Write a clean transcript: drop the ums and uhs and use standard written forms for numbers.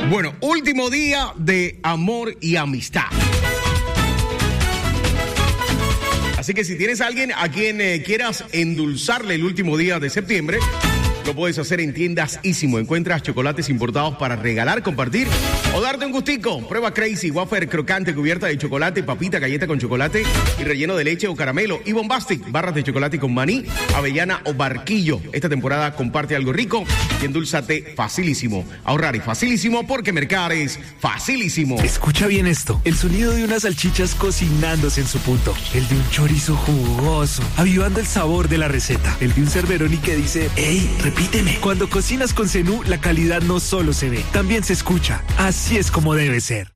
Bueno, último día de amor y amistad. Así que si tienes a alguien a quien quieras endulzarle el último día de septiembre, lo puedes hacer en Tiendas Ísimo. Encuentras chocolates importados para regalar, compartir o darte un gustico. Prueba Crazy, wafer crocante cubierta de chocolate, papita, galleta con chocolate y relleno de leche o caramelo. Y Bombastic, barras de chocolate con maní, avellana o barquillo. Esta temporada comparte algo rico y endulzate facilísimo. Ahorrar es facilísimo porque mercar es facilísimo. Escucha bien esto. El sonido de unas salchichas cocinándose en su punto. El de un chorizo jugoso, avivando el sabor de la receta. El de un Cerveroni que dice, ¡ey, repíteme! Cuando cocinas con Zenú, la calidad no solo se ve, también se escucha. Así es como debe ser.